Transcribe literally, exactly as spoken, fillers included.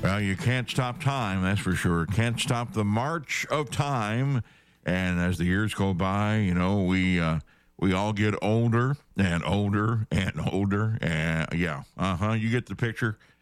Well, you can't stop time, that's for sure. Can't stop the march of time. And as the years go by, you know, we uh, we all get older and older and older. And yeah, uh huh. You get the picture.